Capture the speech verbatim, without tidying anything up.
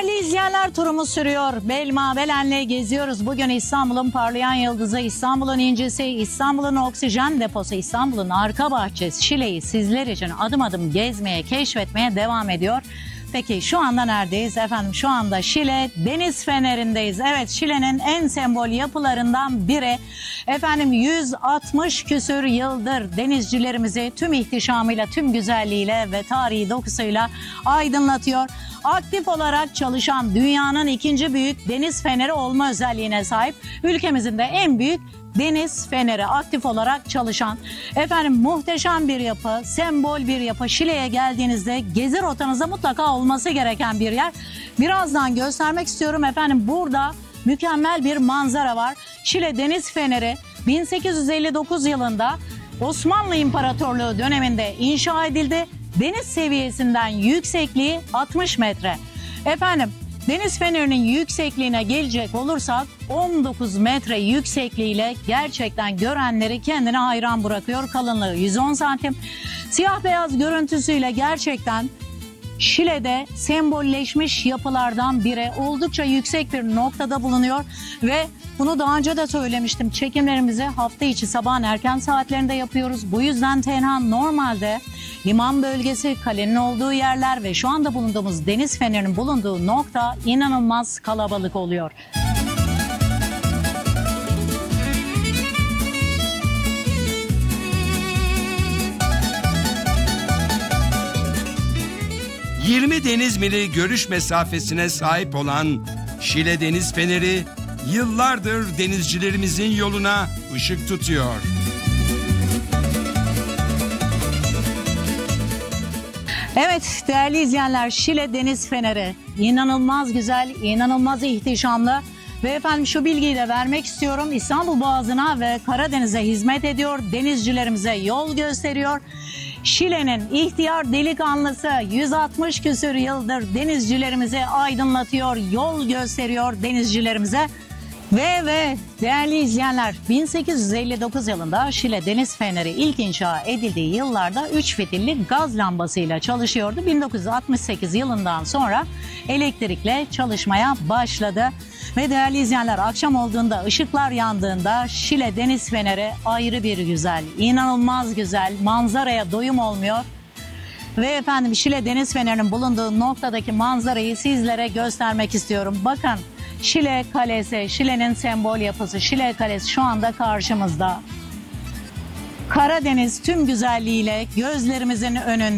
Değerli izleyenler, turumuz sürüyor. Belma Belen'le geziyoruz. Bugün İstanbul'un parlayan yıldızı, İstanbul'un incisi, İstanbul'un oksijen deposu, İstanbul'un arka bahçesi Şile'yi sizler için adım adım gezmeye, keşfetmeye devam ediyor. Peki şu anda neredeyiz? Efendim şu anda Şile Deniz Feneri'ndeyiz. Evet, Şile'nin en sembol yapılarından biri. Efendim yüz altmış küsür yıldır denizcilerimizi tüm ihtişamıyla, tüm güzelliğiyle ve tarihi dokusuyla aydınlatıyor. Aktif olarak çalışan, dünyanın ikinci büyük deniz feneri olma özelliğine sahip, ülkemizin de en büyük deniz feneri, aktif olarak çalışan. Efendim muhteşem bir yapı, sembol bir yapı. Şile'ye geldiğinizde gezi rotanızda mutlaka olması gereken bir yer. Birazdan göstermek istiyorum efendim. Burada mükemmel bir manzara var. Şile Deniz Feneri bin sekiz yüz elli dokuz yılında Osmanlı İmparatorluğu döneminde inşa edildi. Deniz seviyesinden yüksekliği altmış metre. Efendim Deniz Feneri'nin yüksekliğine gelecek olursak on dokuz metre yüksekliğiyle gerçekten görenleri kendine hayran bırakıyor. Kalınlığı yüz on santim. Siyah beyaz görüntüsüyle gerçekten Şile'de sembolleşmiş yapılardan biri, oldukça yüksek bir noktada bulunuyor ve bunu daha önce de söylemiştim. Çekimlerimizi hafta içi sabahın erken saatlerinde yapıyoruz. Bu yüzden tenha normalde liman bölgesi, kalenin olduğu yerler ve şu anda bulunduğumuz Deniz Feneri'nin bulunduğu nokta inanılmaz kalabalık oluyor. yirmi deniz mili görüş mesafesine sahip olan Şile Deniz Feneri yıllardır denizcilerimizin yoluna ışık tutuyor. Evet değerli izleyenler, Şile Deniz Feneri inanılmaz güzel, inanılmaz ihtişamlı ve efendim şu bilgiyi de vermek istiyorum. İstanbul Boğazı'na ve Karadeniz'e hizmet ediyor, denizcilerimize yol gösteriyor. Şile'nin ihtiyar delikanlısı yüz altmış küsür yıldır denizcilerimizi aydınlatıyor, yol gösteriyor denizcilerimize. Ve ve değerli izleyenler, bin sekiz yüz elli dokuz yılında Şile Deniz Feneri ilk inşa edildiği yıllarda üç fitilli gaz lambasıyla çalışıyordu. bin dokuz yüz altmış sekiz yılından sonra elektrikle çalışmaya başladı. Ve değerli izleyenler, akşam olduğunda, ışıklar yandığında Şile Deniz Feneri ayrı bir güzel, inanılmaz güzel, manzaraya doyum olmuyor. Ve efendim Şile Deniz Feneri'nin bulunduğu noktadaki manzarayı sizlere göstermek istiyorum. Bakın, Şile Kalesi, Şile'nin sembol yapısı Şile Kalesi şu anda karşımızda. Karadeniz tüm güzelliğiyle gözlerimizin önünde.